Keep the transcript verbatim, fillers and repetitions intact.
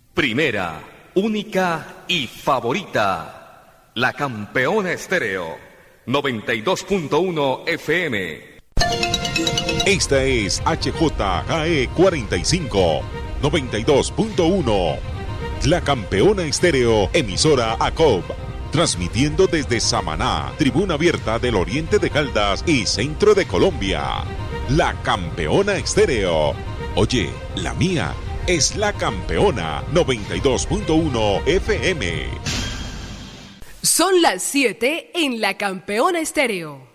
Primera, única y favorita. La Campeona Estéreo. noventa y dos punto uno F M. Esta es H J K E cuarenta y cinco, noventa y dos punto uno. La Campeona Estéreo, emisora A C O B. Transmitiendo desde Samaná, tribuna abierta del oriente de Caldas y centro de Colombia. La Campeona Estéreo. Oye, la mía es La Campeona, noventa y dos punto uno F M. Son las siete en La Campeona Estéreo.